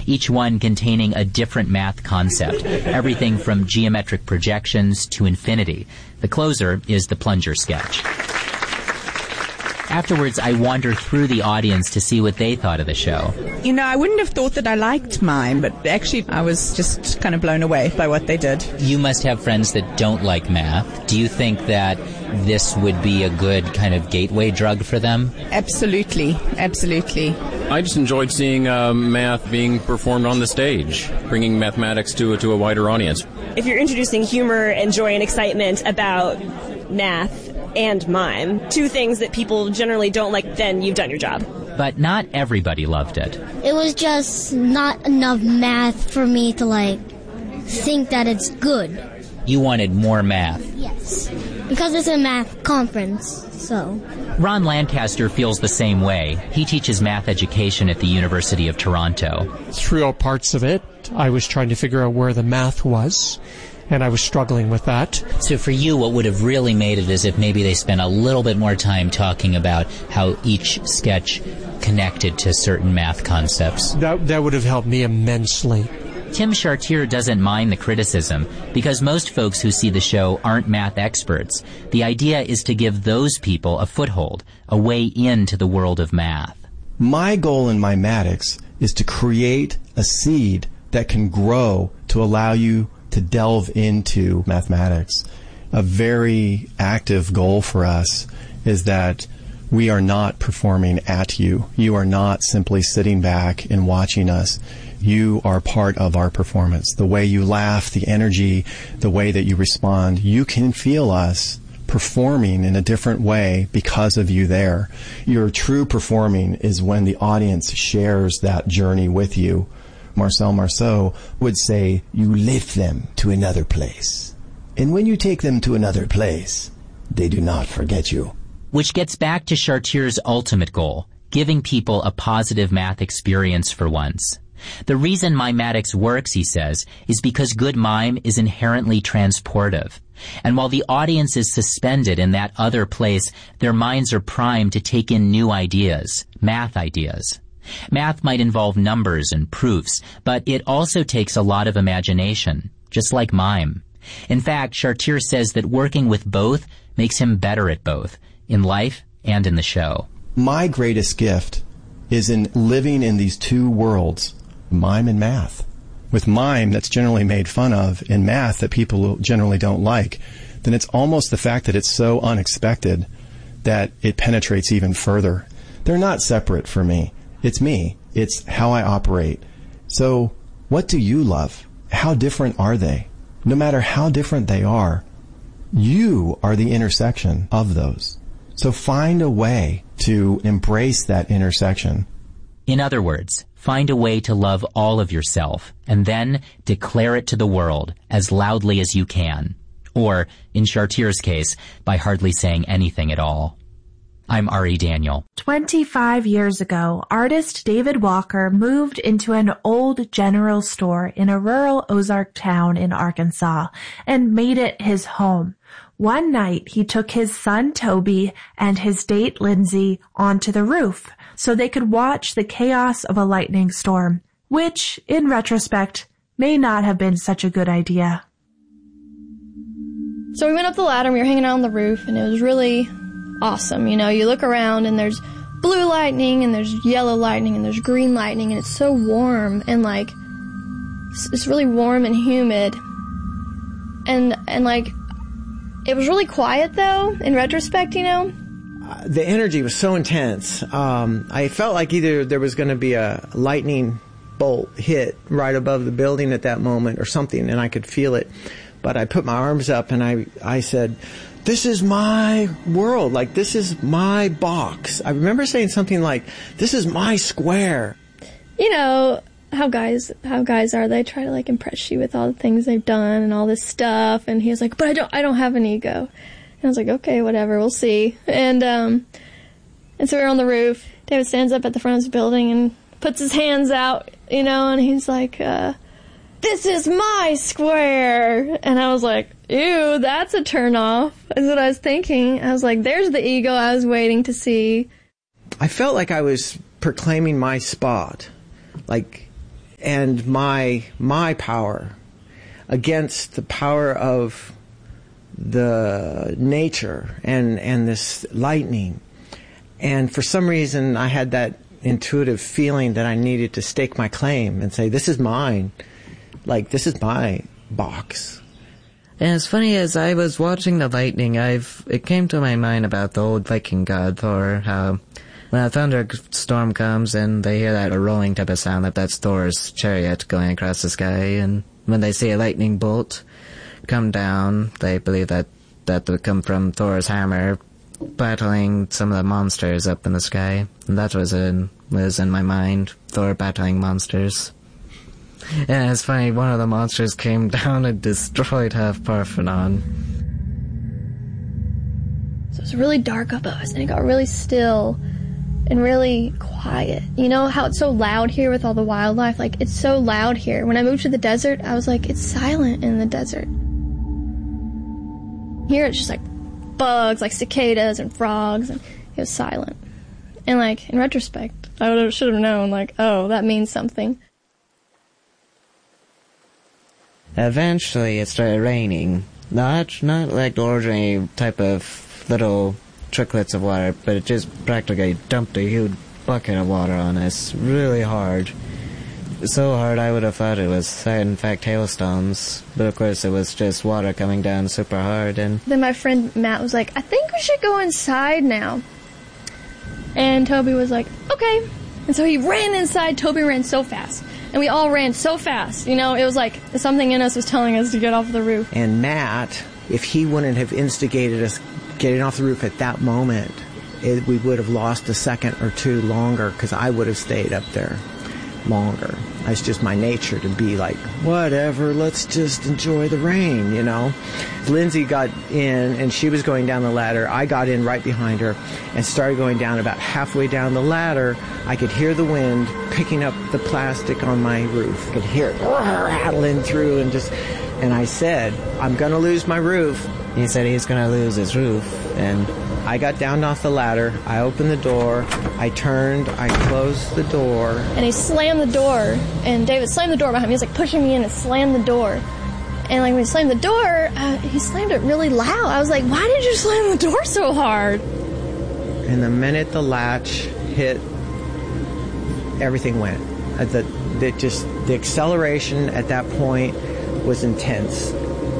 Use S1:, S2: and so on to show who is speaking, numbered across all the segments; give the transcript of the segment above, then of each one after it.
S1: each one containing a different math concept, everything from geometric projections to infinity. The closer is the plunger sketch. Afterwards, I wander through the audience to see what they thought of the show.
S2: You know, I wouldn't have thought that I liked mime, but actually I was just kind of blown away by what they did.
S1: You must have friends that don't like math. Do you think that this would be a good kind of gateway drug for them?
S2: Absolutely, absolutely.
S3: I just enjoyed seeing math being performed on the stage, bringing mathematics to a wider audience.
S4: If you're introducing humor and joy and excitement about math and mime, two things that people generally don't like, then you've done your job.
S1: But not everybody loved it.
S5: It was just not enough math for me to, think that it's good.
S1: You wanted more math.
S5: Yes, because it's a math conference, so.
S1: Ron Lancaster feels the same way. He teaches math education at the University of Toronto.
S6: Through all parts of it, I was trying to figure out where the math was, and I was struggling with that.
S1: So for you, what would have really made it is if maybe they spent a little bit more time talking about how each sketch connected to certain math concepts.
S6: That would have helped me immensely.
S1: Tim Chartier doesn't mind the criticism because most folks who see the show aren't math experts. The idea is to give those people a foothold, a way into the world of math.
S7: My goal in Mimetics is to create a seed that can grow to allow you to delve into mathematics. A very active goal for us is that we are not performing at you. You are not simply sitting back and watching us. You are part of our performance. The way you laugh, the energy, the way that you respond, you can feel us performing in a different way because of you there. Your true performing is when the audience shares that journey with you. Marcel Marceau would say, you lift them to another place. And when you take them to another place, they do not forget you.
S1: Which gets back to Chartier's ultimate goal, giving people a positive math experience for once. The reason Mimetics works, he says, is because good mime is inherently transportive. And while the audience is suspended in that other place, their minds are primed to take in new ideas, math ideas. Math might involve numbers and proofs, but it also takes a lot of imagination, just like mime. In fact, Chartier says that working with both makes him better at both, in life and in the show.
S7: My greatest gift is in living in these two worlds, mime and math. With mime, that's generally made fun of, and math that people generally don't like, then it's almost the fact that it's so unexpected that it penetrates even further. They're not separate for me. It's me. It's how I operate. So, what do you love? How different are they? No matter how different they are, you are the intersection of those. So find a way to embrace that intersection.
S1: In other words, find a way to love all of yourself and then declare it to the world as loudly as you can. Or, in Chartier's case, by hardly saying anything at all. I'm Ari Daniel.
S8: 25 years ago, artist David Walker moved into an old general store in a rural Ozark town in Arkansas and made it his home. One night, he took his son Toby and his date Lindsay onto the roof so they could watch the chaos of a lightning storm, which, in retrospect, may not have been such a good idea.
S9: So we went up the ladder and we were hanging out on the roof, and it was really awesome. You know, you look around and there's blue lightning and there's yellow lightning and there's green lightning, and it's so warm and it's really warm and humid. And it was really quiet though, in retrospect, you know.
S10: The energy was so intense. I felt like either there was going to be a lightning bolt hit right above the building at that moment or something, and I could feel it. But I put my arms up and I said, this is my world. This is my box. I remember saying something like, this is my square.
S9: You know how guys are. They try to impress you with all the things they've done and all this stuff. And he was like, but I don't have an ego. And I was like, okay, whatever, we'll see. And so we were on the roof. David stands up at the front of his building and puts his hands out, you know, and he's like, this is my square. And I was like, ew, that's a turnoff. That's what I was thinking. I was like, there's the ego I was waiting to see.
S10: I felt like I was proclaiming my spot. and my power against the power of the nature and this lightning. And for some reason, I had that intuitive feeling that I needed to stake my claim and say, this is mine. Like, this is my box.
S11: And as funny as I was watching the lightning, it came to my mind about the old Viking god Thor, how when a thunderstorm comes and they hear that rolling type of sound, that's Thor's chariot going across the sky, and when they see a lightning bolt come down, they believe that would come from Thor's hammer battling some of the monsters up in the sky. And that was in my mind, Thor battling monsters. And it's funny, one of the monsters came down and destroyed half Parthenon.
S9: So it was really dark above us, and it got really still and really quiet. You know how it's so loud here with all the wildlife? Like, it's so loud here. When I moved to the desert, I was like, it's silent in the desert. Here it's just like bugs, like cicadas and frogs, and it was silent. And like, in retrospect, I should have known, like, oh, that means something.
S11: Eventually it started raining. Not like the ordinary type of little tricklets of water, but it just practically dumped a huge bucket of water on us really hard. So hard I would have thought it was, in fact, hailstones. But of course it was just water coming down super hard. And
S9: then my friend Matt was like, I think we should go inside now. And Toby was like, okay. And so he ran inside. Toby ran so fast. And we all ran so fast. You know, it was like something in us was telling us to get off the roof.
S10: And Matt, if he wouldn't have instigated us getting off the roof at that moment, we would have lost a second or two longer, because I would have stayed up there longer. It's just my nature to be like, whatever, let's just enjoy the rain, you know. Lindsay got in, and she was going down the ladder. I got in right behind her and started going down. About halfway down the ladder, I could hear the wind picking up the plastic on my roof. I could hear it rattling through, and I said, I'm going to lose my roof.
S11: He said he's going to lose his roof, and
S10: I got down off the ladder, I opened the door, I turned, I closed the door.
S9: And he slammed the door, and David slammed the door behind me. He was like pushing me in and slammed the door. And like when he slammed the door, he slammed it really loud. I was like, why did you slam the door so hard?
S10: And the minute the latch hit, everything went. The acceleration at that point was intense.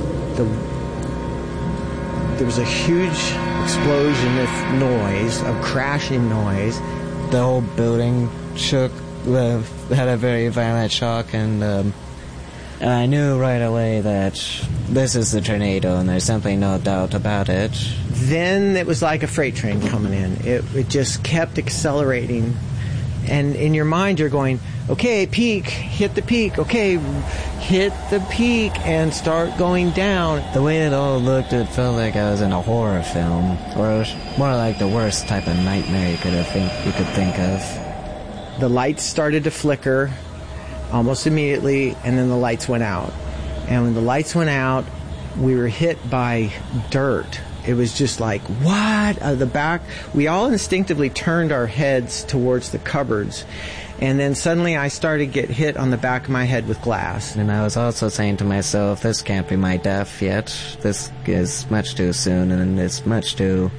S10: There was a huge explosion of noise, of crashing noise.
S11: The whole building shook, had a very violent shock, and I knew right away that this is the tornado, and there's simply no doubt about it.
S10: Then it was like a freight train coming in. It just kept accelerating. And in your mind, you're going, okay, peak, hit the peak, okay, hit the peak, and start going down.
S11: The way it all looked, it felt like I was in a horror film, or more like the worst type of nightmare you could think of.
S10: The lights started to flicker almost immediately, and then the lights went out. And when the lights went out, we were hit by dirt. It was just like, what? The back. We all instinctively turned our heads towards the cupboards. And then suddenly I started to get hit on the back of my head with glass.
S11: And I was also saying to myself, this can't be my death yet. This is much too soon, and it's much too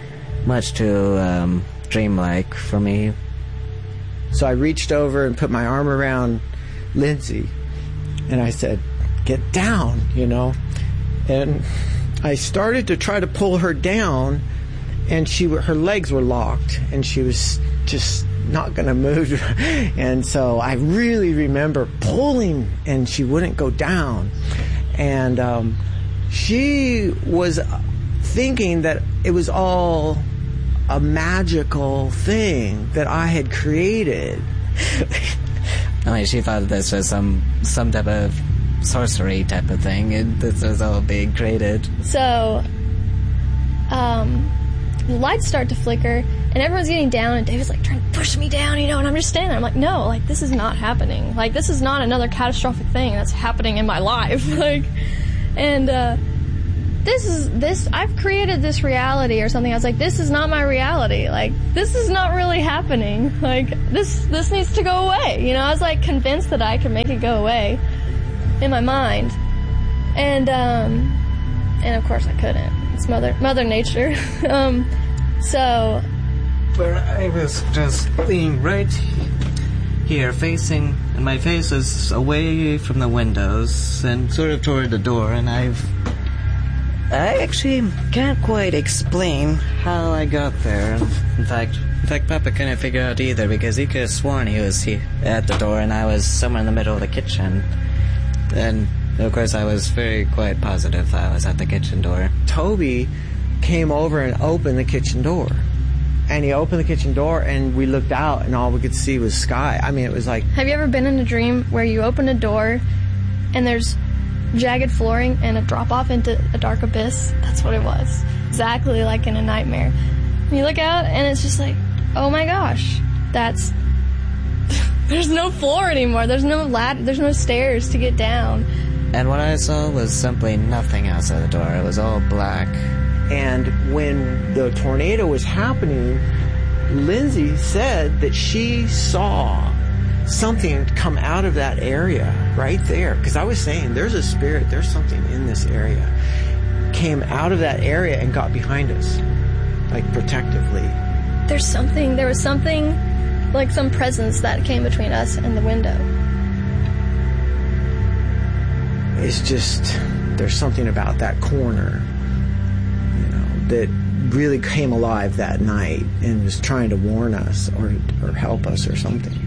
S11: dreamlike for me.
S10: So I reached over and put my arm around Lindsay, and I said, get down, you know. And I started to try to pull her down, and her legs were locked, and she was just not going to move. And so I really remember pulling, and she wouldn't go down. And she was thinking that it was all a magical thing that I had created.
S11: I mean, she thought this was some type of sorcery type of thing. This was all being created.
S9: So, the lights start to flicker, and everyone's getting down, and David's like trying to push me down, you know, and I'm just standing there. I'm like, no, like, this is not happening. Like, this is not another catastrophic thing that's happening in my life. Like, and I've created this reality or something. I was like, this is not my reality. Like, this is not really happening. Like, this needs to go away. You know, I was like convinced that I could make it go away in my mind. And of course I couldn't. It's Mother Nature. So.
S11: Where I was just being right here, facing, and my face is away from the windows and sort of toward the door, and I actually can't quite explain how I got there. In fact, Papa couldn't figure out either, because he could have sworn he was at the door and I was somewhere in the middle of the kitchen. And, of course, I was quite positive I was at the kitchen door.
S10: Toby came over and opened the kitchen door. And he opened the kitchen door, and we looked out, and all we could see was sky. I mean, it was like...
S9: Have you ever been in a dream where you open a door, and there's jagged flooring and a drop-off into a dark abyss? That's what it was. Exactly like in a nightmare. And you look out, and it's just like, oh my gosh, that's... There's no floor anymore. There's no ladder. There's no stairs to get down.
S11: And what I saw was simply nothing outside the door. It was all black.
S10: And when the tornado was happening, Lindsay said that she saw something come out of that area right there. Because I was saying, there's a spirit, there's something in this area. Came out of that area and got behind us, like protectively.
S9: There was something, like some presence that came between us and the window.
S10: It's just, there's something about that corner, that really came alive that night and was trying to warn us or help us or something.